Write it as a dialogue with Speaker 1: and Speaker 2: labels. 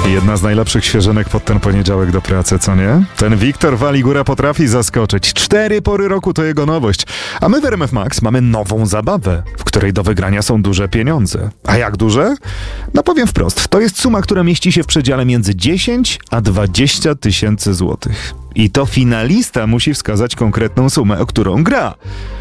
Speaker 1: Jedna z najlepszych świeżynek pod ten poniedziałek do pracy, co nie? Ten Wiktor Waligura potrafi zaskoczyć. 4 pory roku to jego nowość. A my w RMF Max mamy nową zabawę, w której do wygrania są duże pieniądze. A jak duże? No powiem wprost, to jest suma, która mieści się w przedziale między 10 a 20 tysięcy złotych. I to finalista musi wskazać konkretną sumę, o którą gra.